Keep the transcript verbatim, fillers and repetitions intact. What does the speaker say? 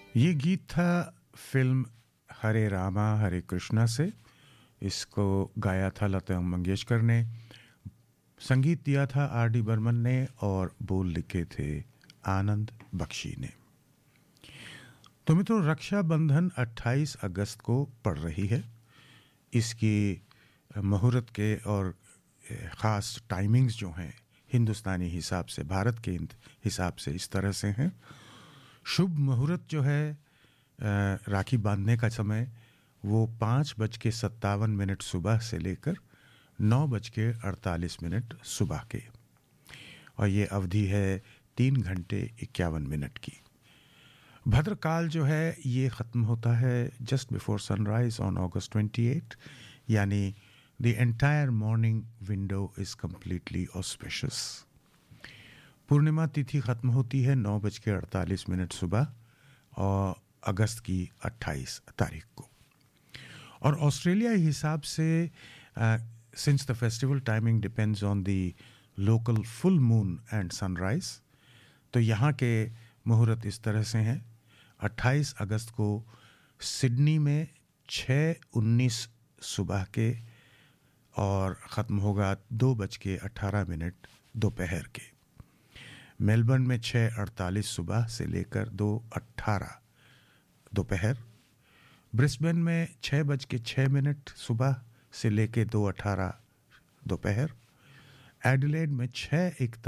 ये गीत था फिल्म हरे रामा हरे कृष्णा से। इसको गाया था लता मंगेशकर ने, संगीत दिया था आर डी बर्मन ने और बोल लिखे थे आनंद बख्शी ने। तो मित्रों, रक्षाबंधन अट्ठाईस अगस्त को पड़ रही है। इसकी मुहूर्त के और ख़ास टाइमिंग्स जो हैं हिंदुस्तानी हिसाब से, भारत के हिसाब से इस तरह से हैं। शुभ मुहूर्त जो है राखी बांधने का समय वो पाँच बज के सत्तावन मिनट सुबह से लेकर नौ बज के अड़तालीस मिनट सुबह के, और ये अवधि है तीन घंटे इक्यावन मिनट की। भद्रकाल जो है ये ख़त्म होता है just before sunrise on August twenty eight, यानी the entire morning window is completely auspicious. पूर्णिमा तिथि ख़त्म होती है नौ बज के अड़तालीस मिनट सुबह और अगस्त की अट्ठाईस तारीख को। और ऑस्ट्रेलिया हिसाब से since the festival timing depends on the local full moon and sunrise, तो यहाँ के मुहूर्त इस तरह से हैं। अट्ठाईस अगस्त को सिडनी में छः उन्नीस सुबह के और ख़त्म होगा दो बज के अट्ठारह मिनट दोपहर के। मेलबर्न में छः अड़तालीस सुबह से लेकर दो अट्ठारह दोपहर। ब्रिस्बेन में छः बज के छः मिनट सुबह से लेकर दो अठारह दोपहर। एडिलेड में छः